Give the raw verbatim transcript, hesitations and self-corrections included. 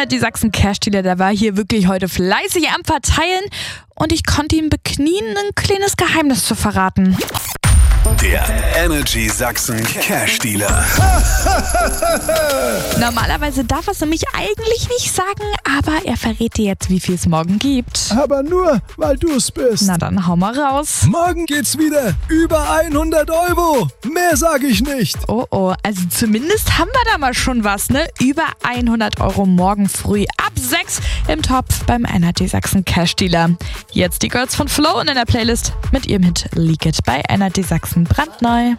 Energy Sachsen Cash Dealer, der war hier wirklich heute fleißig am Verteilen und ich konnte ihm beknien, ein kleines Geheimnis zu verraten. Der Energy Sachsen Cash Dealer. Normalerweise darf er es nämlich eigentlich nicht sagen, aber er verrät dir jetzt, wie viel es morgen gibt. Aber nur, weil du es bist. Na dann hau mal raus. Morgen geht's wieder über hundert Euro. Mehr sage ich nicht. Oh oh, also zumindest haben wir da mal schon was, ne? Über hundert Euro morgen früh ab sechs im Topf beim Energy Sachsen Cash Dealer. Jetzt die Girls von Flow in der Playlist mit ihrem Hit Leak It bei Energy Sachsen brandneu.